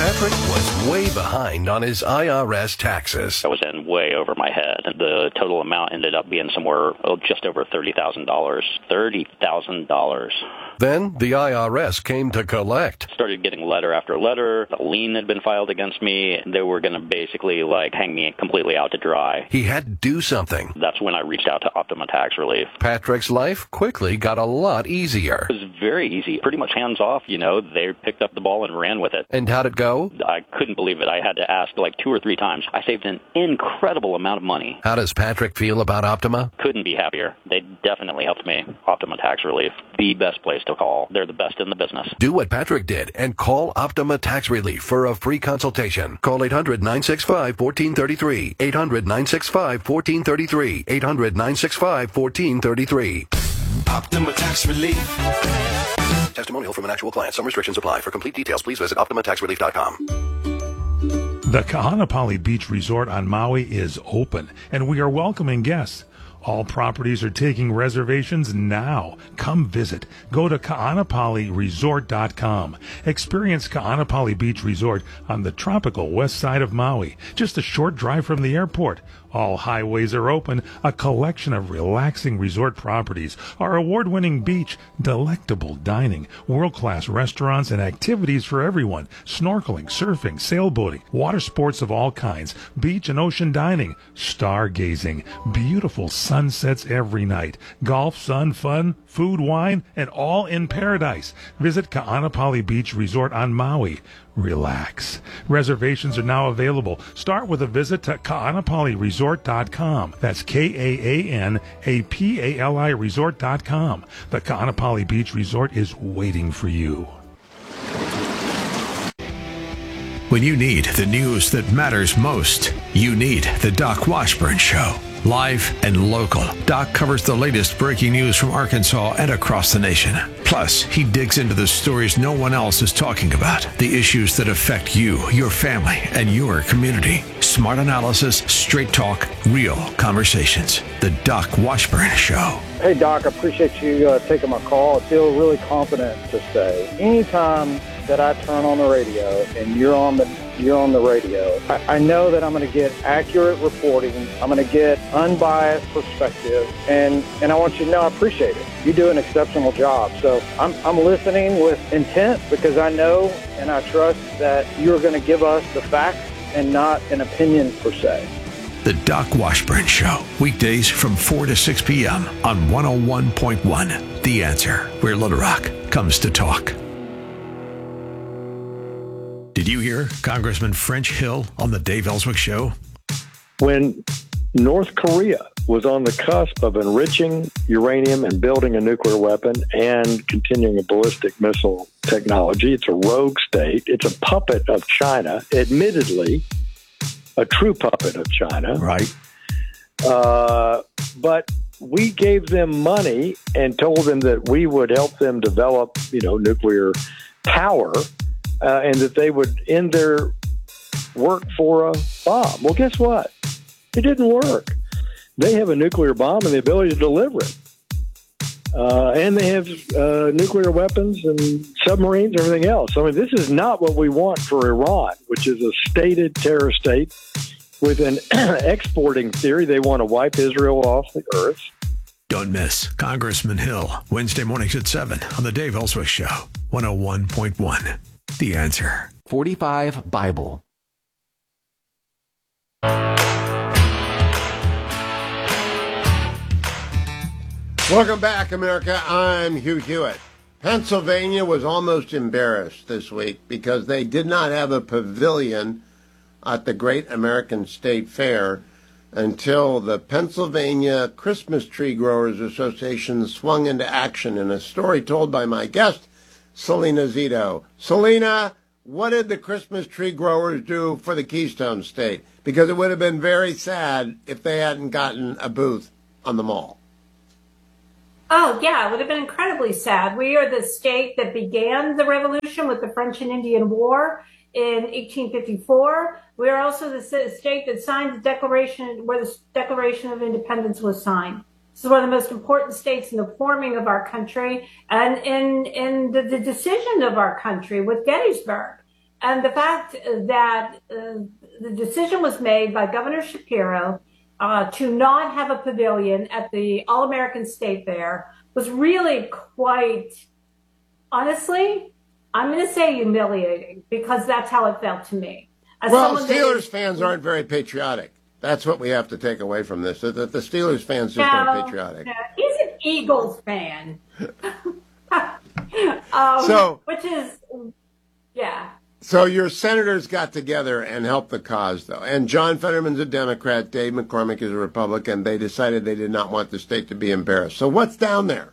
Patrick was way behind on his IRS taxes. I was in way over my head. The total amount ended up being somewhere just over $30,000. $30,000. Then the IRS came to collect. Started getting letter after letter. A lien had been filed against me. They were going to basically hang me completely out to dry. He had to do something. That's when I reached out to Optima Tax Relief. Patrick's life quickly got a lot easier. It was very easy, pretty much hands off. They picked up the ball and ran with it. And how'd it go? I couldn't believe it. I had to ask 2 or 3 times. I saved an incredible amount of money. How does Patrick feel about Optima? Couldn't be happier. They definitely helped me. Optima Tax Relief, the best place to call. They're the best in the business. Do what Patrick did and call Optima Tax Relief for a free consultation. Call 800-965-1433. 800-965-1433. 800-965-1433. Optima Tax Relief. Testimonial from an actual client. Some restrictions apply. For complete details, please visit OptimaTaxRelief.com. The Kahanapali Beach Resort on Maui is open, and we are welcoming guests. All properties are taking reservations now. Come visit. Go to kahanapaliresort.com. Experience Kahanapali Beach Resort on the tropical west side of Maui, just a short drive from the airport. All highways are open, a collection of relaxing resort properties, our award-winning beach, delectable dining, world-class restaurants, and activities for everyone, snorkeling, surfing, sailboating, water sports of all kinds, beach and ocean dining, stargazing, beautiful sunsets every night, golf, sun, fun, food, wine, and all in paradise. Visit Kahanapali Beach Resort on Maui. Relax. Reservations are now available. Start with a visit to kahanapaliresort.com. That's Kahanapali resort.com. The Kahanapali Beach Resort is waiting for you. When you need the news that matters most, you need the Doc Washburn Show. Live and local, Doc covers the latest breaking news from Arkansas and across the nation. Plus, he digs into the stories no one else is talking about, the issues that affect you, your family, and your community. Smart analysis, straight talk, real conversations. The Doc Washburn Show. Hey, Doc, I appreciate you taking my call. I feel really confident to say anytime that I turn on the radio and you're on the radio, I know that I'm going to get accurate reporting. I'm going to get unbiased perspective, and I want you to know I appreciate it. You do an exceptional job. So I'm listening with intent because I know and I trust that you're going to give us the facts and not an opinion per se. The Doc Washburn Show, weekdays from 4 to 6 p.m. on 101.1. The Answer, where Little Rock comes to talk. Did you hear Congressman French Hill on the Dave Ellswick Show? When North Korea was on the cusp of enriching uranium and building a nuclear weapon and continuing a ballistic missile technology, it's a rogue state. It's a puppet of China, admittedly, a true puppet of China. Right. But we gave them money and told them that we would help them develop, nuclear power. And that they would end their work for a bomb. Well, guess what? It didn't work. They have a nuclear bomb and the ability to deliver it. And they have nuclear weapons and submarines and everything else. I mean, this is not what we want for Iran, which is a stated terror state with an exporting theory. They want to wipe Israel off the earth. Don't miss Congressman Hill, Wednesday mornings at 7 on the Dave Ellswick Show, 101.1. The Answer. 45 Bible. Welcome back, America. I'm Hugh Hewitt. Pennsylvania was almost embarrassed this week because they did not have a pavilion at the Great American State Fair until the Pennsylvania Christmas Tree Growers Association swung into action in a story told by my guest, Selena Zito. Selena, what did the Christmas tree growers do for the Keystone State? Because it would have been very sad if they hadn't gotten a booth on the mall. Oh, yeah, it would have been incredibly sad. We are the state that began the revolution with the French and Indian War in 1854. We are also the state that signed the Declaration, where the Declaration of Independence was signed. This is one of the most important states in the forming of our country and in the decision of our country with Gettysburg. And the fact that the decision was made by Governor Shapiro to not have a pavilion at the All-American State Fair was really quite, honestly, I'm going to say humiliating, because that's how it felt to me. Well, Steelers fans aren't very patriotic. That's what we have to take away from this, that the Steelers fans just aren't patriotic. No, he's an Eagles fan. Which is, yeah. So your senators got together and helped the cause, though. And John Fetterman's a Democrat, Dave McCormick is a Republican. They decided they did not want the state to be embarrassed. So what's down there?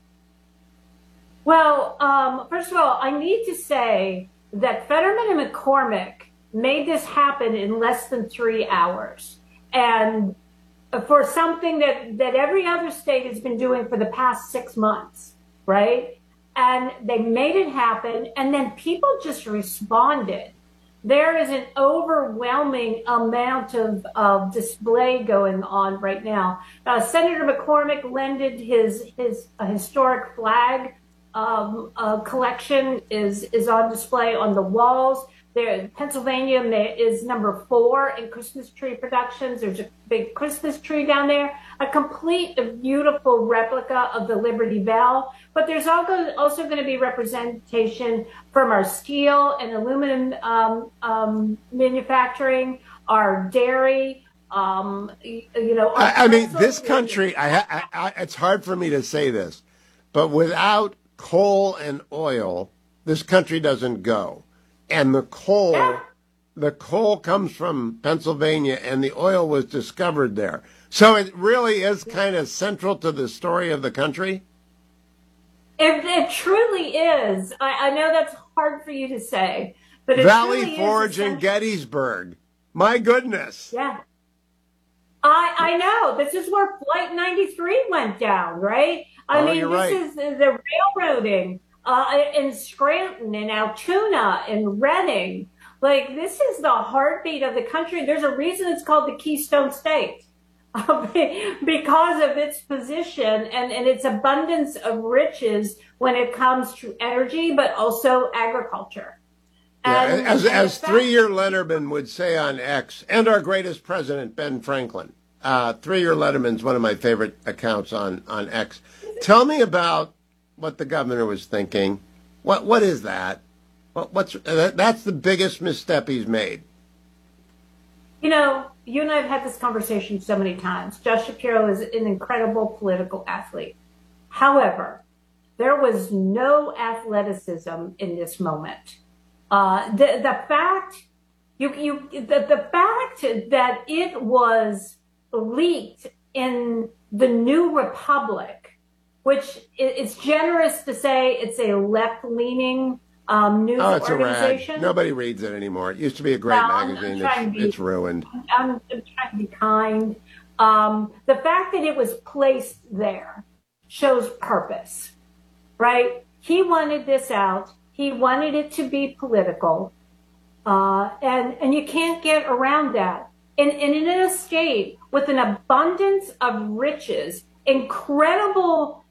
Well, first of all, I need to say that Fetterman and McCormick made this happen in less than 3 hours. And for something that every other state has been doing for the past 6 months, right? And they made it happen, and then people just responded. There is an overwhelming amount of display going on right now. Senator McCormick lended his historic flag collection is on display on the walls. There, Pennsylvania is number 4 in Christmas tree productions. There's a big Christmas tree down there, a complete, beautiful replica of the Liberty Bell. But there's also going to be representation from our steel and aluminum manufacturing, our dairy. I mean, this country. It's hard for me to say this, but without coal and oil, this country doesn't go. And the coal comes from Pennsylvania, and the oil was discovered there. So it really is kind of central to the story of the country. It truly is. I know that's hard for you to say, but it Valley truly Forge and Gettysburg. My goodness. Yeah. I know. This is where Flight 93 went down, right? I mean, this is the railroading. In Scranton, in Altoona, in Reading. Like, this is the heartbeat of the country. There's a reason it's called the Keystone State. Because of its position and its abundance of riches when it comes to energy, but also agriculture. Yeah, as three-year Letterman would say on X, and our greatest president, Ben Franklin. Three-year Letterman's one of my favorite accounts on X. Tell me about what the governor was thinking. What is that? That's the biggest misstep he's made. You know, you and I have had this conversation so many times. Josh Shapiro is an incredible political athlete. However, there was no athleticism in this moment. The fact that it was leaked in the New Republic, which it's generous to say it's a left-leaning news organization. A rag. Nobody reads it anymore. It used to be a great magazine. It's ruined. I'm trying to be kind. The fact that it was placed there shows purpose, right? He wanted this out. He wanted it to be political. And you can't get around that. And in a state with an abundance of riches, incredible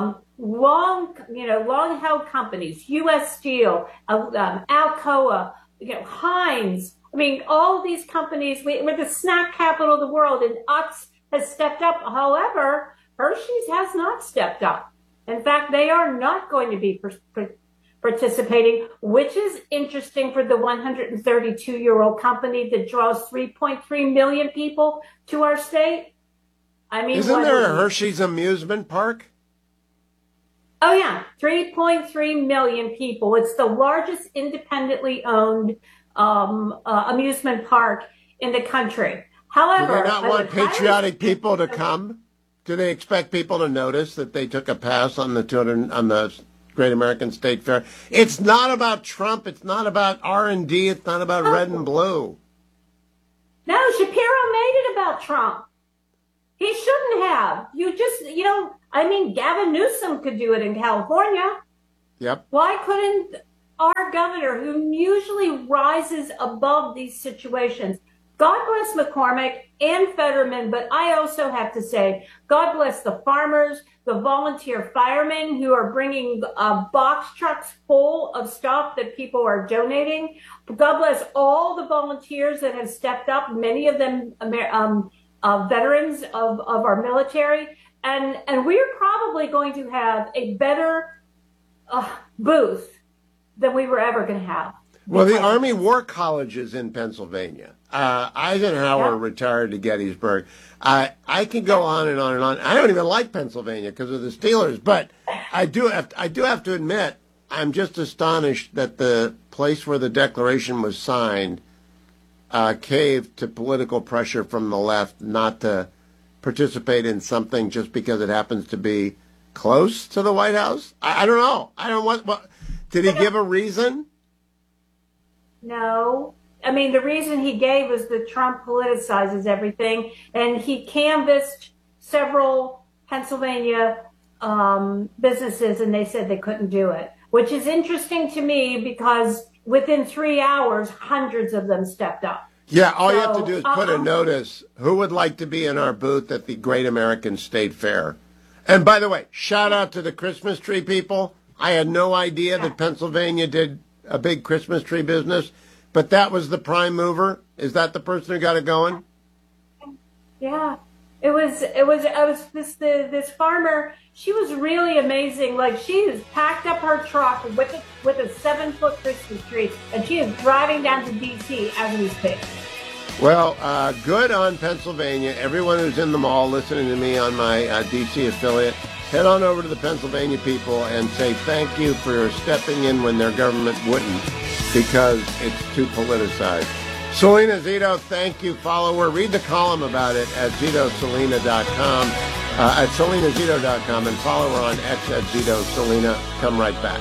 long-held companies, U.S. Steel, Alcoa, Heinz. I mean, all of these companies, we're the snack capital of the world, and Utz has stepped up. However, Hershey's has not stepped up. In fact, they are not going to be participating, which is interesting for the 132-year-old company that draws 3.3 million people to our state. I mean, isn't there a Hershey's amusement park? Oh, yeah. 3.3 million people. It's the largest independently owned amusement park in the country. However, do they not want patriotic people to come? Do they expect people to notice that they took a pass on the Great American State Fair? It's not about Trump. It's not about R&D. It's not about red and blue. No, Shapiro made it about Trump. He shouldn't have. Gavin Newsom could do it in California. Yep. Why couldn't our governor, who usually rises above these situations, God bless McCormick and Fetterman, but I also have to say, God bless the farmers, the volunteer firemen who are bringing box trucks full of stuff that people are donating. God bless all the volunteers that have stepped up, many of them veterans of our military. And we're probably going to have a better booth than we were ever going to have. Well, the Army War College is in Pennsylvania. Eisenhower retired to Gettysburg. I can go on and on and on. I don't even like Pennsylvania because of the Steelers, but I do have to admit, I'm just astonished that the place where the Declaration was signed caved to political pressure from the left not to participate in something just because it happens to be close to the White House. I don't know. I don't want. What did he give a reason? No. I mean, the reason he gave was that Trump politicizes everything, and he canvassed several Pennsylvania businesses, and they said they couldn't do it, which is interesting to me because within 3 hours, hundreds of them stepped up. Yeah, all you have to do is put a notice, who would like to be in our booth at the Great American State Fair? And by the way, shout out to the Christmas tree people. I had no idea that Pennsylvania did a big Christmas tree business, but that was the prime mover. Is that the person who got it going? Yeah, it was this farmer. She was really amazing. Like, she has packed up her truck with a 7-foot Christmas tree, and she is driving down to DC as we speak. Well, good on Pennsylvania. Everyone who's in the mall listening to me on my DC affiliate, head on over to the Pennsylvania people and say thank you for stepping in when their government wouldn't, because it's too politicized. Selena Zito, thank you. Follow her. Read the column about it at ZitoSelena.com, at SelenaZito.com, and follow her on X at ZitoSelena. Come right back.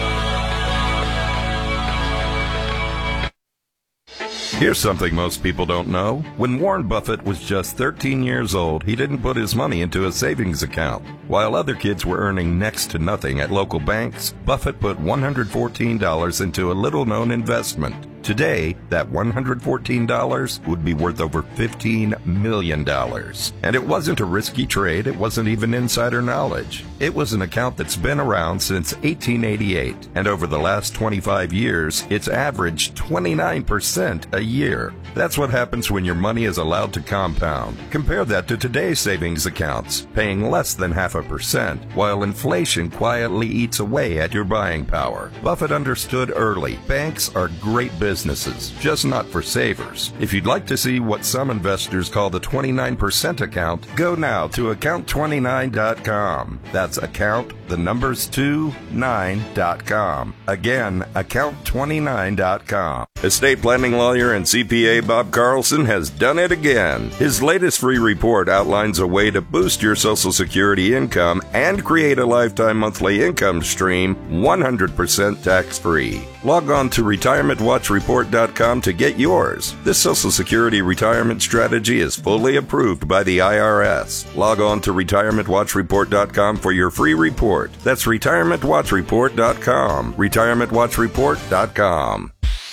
Here's something most people don't know. When Warren Buffett was just 13 years old, he didn't put his money into a savings account. While other kids were earning next to nothing at local banks, Buffett put $114 into a little-known investment. Today, that $114 would be worth over $15 million. And it wasn't a risky trade. It wasn't even insider knowledge. It was an account that's been around since 1888. And over the last 25 years, it's averaged 29% a year. That's what happens when your money is allowed to compound. Compare that to today's savings accounts, paying less than 0.5%, while inflation quietly eats away at your buying power. Buffett understood early. Banks are great businesses, just not for savers. If you'd like to see what some investors call the 29% account, go now to account29.com. That's account, the numbers 29.com. Again, account29.com. Estate planning lawyer and CPA Bob Carlson has done it again. His latest free report outlines a way to boost your Social Security income and create a lifetime monthly income stream 100% tax-free. Log on to retirementwatchreport.com to get yours. This Social Security retirement strategy is fully approved by the IRS. Log on to retirementwatchreport.com for your free report. That's retirementwatchreport.com. retirementwatchreport.com.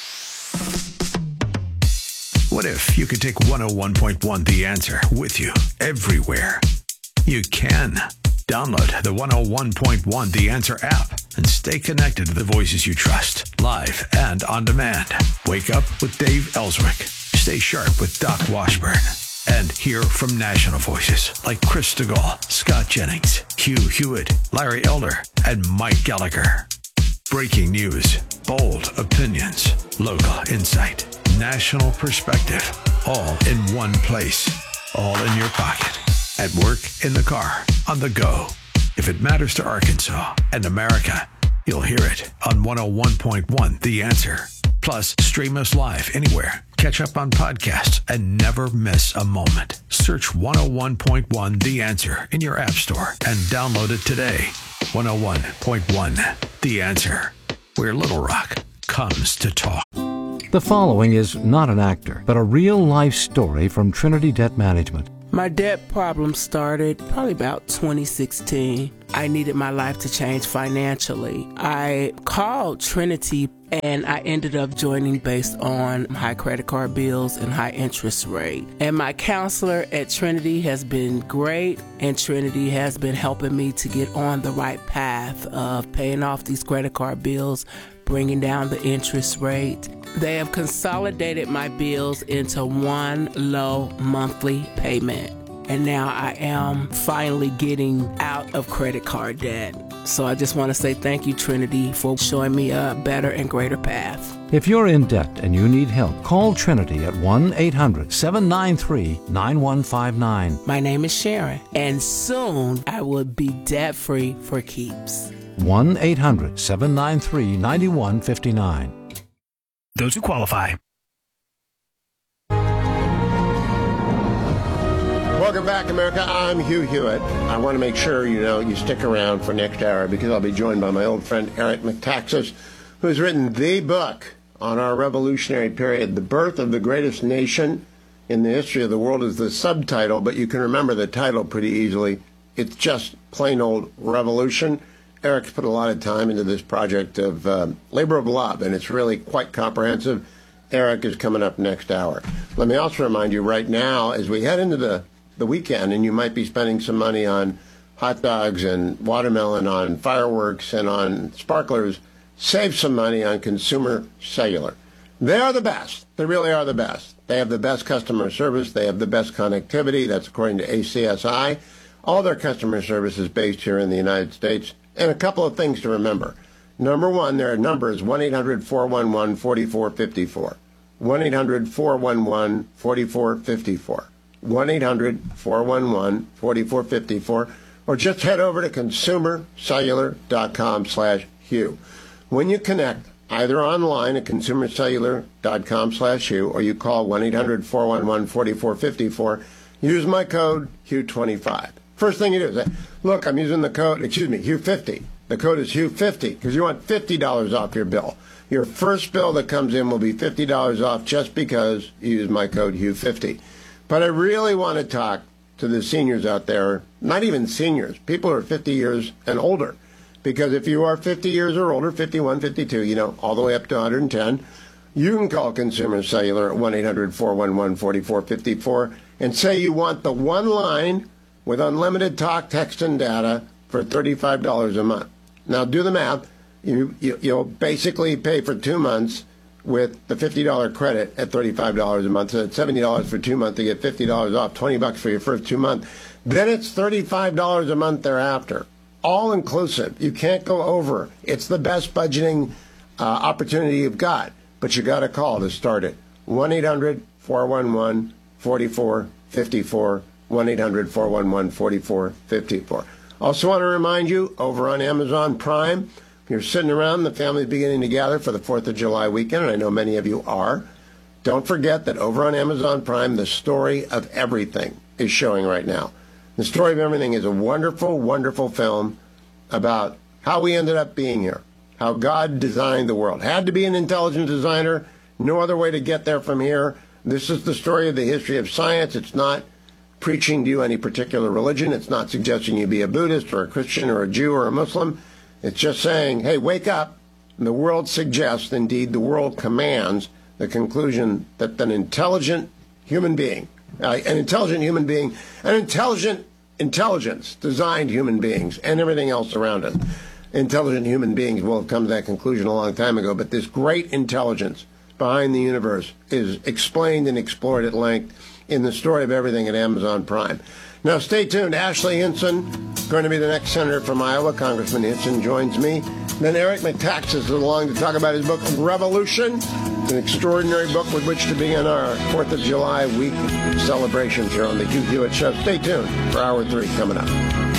What if you could take 101.1 The Answer with you everywhere? You can. Download the 101.1 The Answer app and stay connected to the voices you trust, live and on demand. Wake up with Dave Ellswick. Stay sharp with Doc Washburn. And hear from national voices like Chris DeGaulle, Scott Jennings, Hugh Hewitt, Larry Elder, and Mike Gallagher. Breaking news, bold opinions, local insight, national perspective, all in one place, all in your pocket, at work, in the car, on the go. If it matters to Arkansas and America, you'll hear it on 101.1 The Answer. Plus, stream us live anywhere. Catch up on podcasts and never miss a moment. Search 101.1 The Answer in your app store and download it today. 101.1 The Answer, where Little Rock comes to talk. The following is not an actor, but a real-life story from Trinity Debt Management. My debt problem started probably about 2016. I needed my life to change financially. I called Trinity and I ended up joining based on high credit card bills and high interest rate. And my counselor at Trinity has been great, and Trinity has been helping me to get on the right path of paying off these credit card bills, bringing down the interest rate. They have consolidated my bills into one low monthly payment. And now I am finally getting out of credit card debt. So I just want to say thank you, Trinity, for showing me a better and greater path. If you're in debt and you need help, call Trinity at 1-800-793-9159. My name is Sharon, and soon I will be debt-free for keeps. 1-800-793-9159. Those who qualify. Welcome back, America. I'm Hugh Hewitt. I want to make sure you stick around for next hour because I'll be joined by my old friend Eric Metaxas, who's written the book on our revolutionary period. The Birth of the Greatest Nation in the History of the World is the subtitle, but you can remember the title pretty easily. It's just plain old revolution. Eric's put a lot of time into this project of labor of love, and it's really quite comprehensive. Eric is coming up next hour. Let me also remind you right now, as we head into the weekend, and you might be spending some money on hot dogs and watermelon, on fireworks and on sparklers, save some money on Consumer Cellular. They are the best. They really are the best. They have the best customer service. They have the best connectivity. That's according to ACSI. All their customer service is based here in the United States. And a couple of things to remember. Number one, their number is 1-800-411-4454. 1-800-411-4454. 1-800-411-4454, or just head over to consumercellular.com/Hugh. When you connect, either online at consumercellular.com/Hugh, or you call 1-800-411-4454, use my code Hugh25. First thing you do is say, look, I'm using the code, Hugh50. The code is Hugh50 because you want $50 off your bill. Your first bill that comes in will be $50 off just because you use my code Hugh50. But I really want to talk to the seniors out there, not even seniors, people who are 50 years and older. Because if you are 50 years or older, 51, 52, all the way up to 110, you can call Consumer Cellular at 1-800-411-4454 and say you want the one line with unlimited talk, text, and data for $35 a month. Now, do the math. You'll basically pay for 2 months with the $50 credit at $35 a month. So it's $70 for 2 months to get $50 off, $20 for your first 2 months. Then it's $35 a month thereafter, all inclusive. You can't go over. It's the best budgeting opportunity you've got, but you got to call to start it. 1-800-411-4454, 1-800-411-4454. Also want to remind you, over on Amazon Prime, you're sitting around, the family's beginning to gather for the 4th of July weekend, and I know many of you are. Don't forget that over on Amazon Prime, The Story of Everything is showing right now. The Story of Everything is a wonderful, wonderful film about how we ended up being here, how God designed the world. Had to be an intelligent designer, no other way to get there from here. This is the story of the history of science. It's not preaching to you any particular religion. It's not suggesting you be a Buddhist or a Christian or a Jew or a Muslim. It's just saying, hey, wake up. And the world suggests, indeed the world commands, the conclusion that an intelligent human being, an intelligent intelligence designed human beings and everything else around us. Intelligent human beings will have come to that conclusion a long time ago, but this great intelligence behind the universe is explained and explored at length in The Story of Everything at Amazon Prime. Now, stay tuned. Ashley Hinson, going to be the next senator from Iowa. Congressman Hinson joins me. Then Eric Metaxas is along to talk about his book, Revolution, an extraordinary book with which to begin our 4th of July week celebrations here on the Hugh Hewitt Show. Stay tuned for Hour 3 coming up.